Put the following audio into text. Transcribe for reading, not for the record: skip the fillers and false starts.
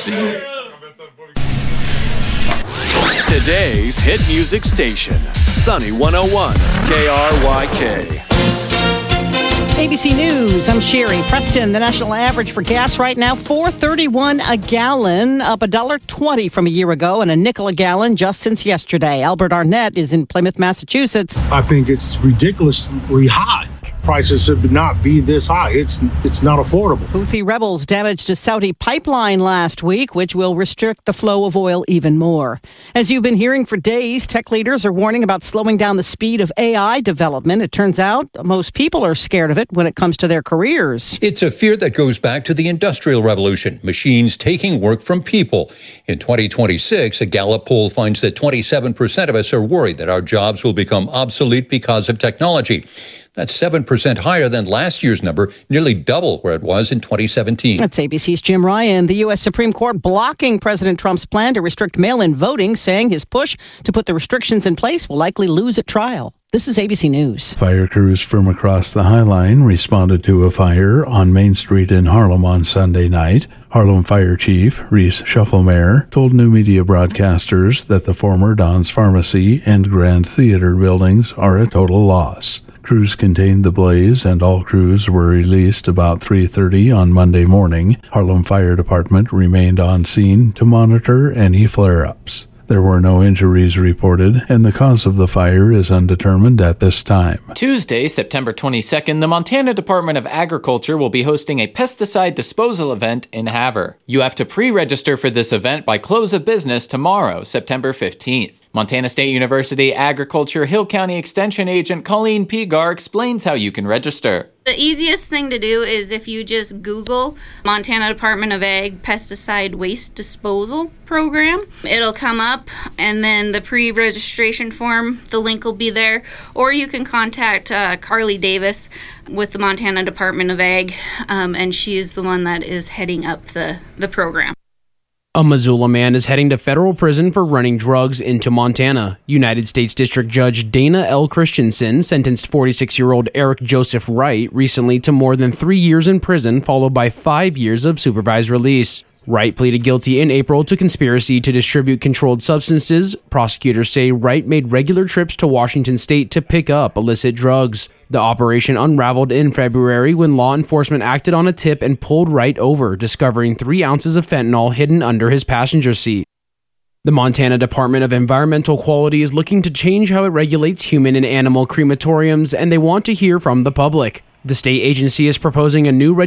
Today's hit music station, Sunny 101, KRYK. ABC News, I'm Sherry. Preston, the national average for gas right now, $4.31 a gallon, up $1.20 from a year ago, and a nickel a gallon just since yesterday. Albert Arnett is in Plymouth, Massachusetts. I think it's ridiculously high. Prices should not be this high. It's not affordable. Houthi rebels damaged a Saudi pipeline last week, which will restrict the flow of oil even more. As you've been hearing for days, tech leaders are warning about slowing down the speed of AI development. It turns out most people are scared of it when it comes to their careers. It's a fear that goes back to the Industrial Revolution, machines taking work from people. In 2026, a Gallup poll finds that 27% of us are worried that our jobs will become obsolete because of technology. That's 7% higher than last year's number, nearly double where it was in 2017. That's ABC's Jim Ryan. The U.S. Supreme Court blocking President Trump's plan to restrict mail-in voting, saying his push to put the restrictions in place will likely lose at trial. This is ABC News. Fire crews from across the High Line responded to a fire on Main Street in Harlem on Sunday night. Harlem Fire Chief Reese Shufflemeyer told new media broadcasters that the former Don's Pharmacy and Grand Theater buildings are a total loss. Crews contained the blaze, and all crews were released about 3:30 on Monday morning. Harlem Fire Department remained on scene to monitor any flare-ups. There were no injuries reported, and the cause of the fire is undetermined at this time. Tuesday, September 22nd, the Montana Department of Agriculture will be hosting a pesticide disposal event in Havre. You have to pre-register for this event by close of business tomorrow, September 15th. Montana State University Agriculture Hill County Extension Agent Colleen Pigar explains how you can register. The easiest thing to do is if you just Google Montana Department of Ag Pesticide Waste Disposal Program. It'll come up, and then the pre-registration form, the link will be there. Or you can contact Carly Davis with the Montana Department of Ag, and she is the one that is heading up the program. A Missoula man is heading to federal prison for running drugs into Montana. United States District Judge Dana L. Christensen sentenced 46-year-old Eric Joseph Wright recently to more than 3 years in prison, followed by 5 years of supervised release. Wright pleaded guilty in April to conspiracy to distribute controlled substances. Prosecutors say Wright made regular trips to Washington state to pick up illicit drugs. The operation unraveled in February when law enforcement acted on a tip and pulled Wright over, discovering 3 ounces of fentanyl hidden under his passenger seat. The Montana Department of Environmental Quality is looking to change how it regulates human and animal crematoriums, and they want to hear from the public. The state agency is proposing a new